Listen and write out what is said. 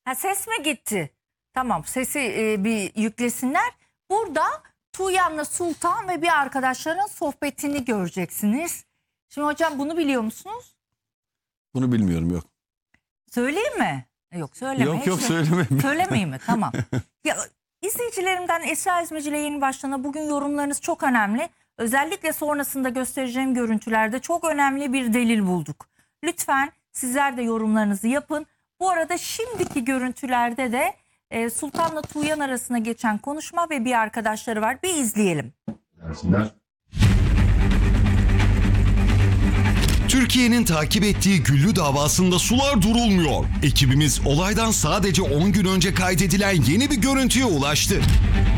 Ha, ses mi gitti? Tamam, sesi bir yüklesinler. Burada Tuğyan'la Sultan ve bir arkadaşların sohbetini göreceksiniz. Şimdi hocam bunu biliyor musunuz? Bunu bilmiyorum, yok. Söyleyeyim mi? Yok söyleme. Yok söyleme. Söylemeyeyim mi? Tamam. Ya, izleyicilerimden Esra İzmeci'yle yeni başlana bugün yorumlarınız çok önemli. Özellikle sonrasında göstereceğim görüntülerde çok önemli bir delil bulduk. Lütfen sizler de yorumlarınızı yapın. Bu arada şimdiki görüntülerde de Sultan'la Tuğyan arasında geçen konuşma ve bir arkadaşları var. Bir izleyelim. Türkiye'nin takip ettiği Güllü davasında sular durulmuyor. Ekibimiz olaydan sadece 10 gün önce kaydedilen yeni bir görüntüye ulaştı.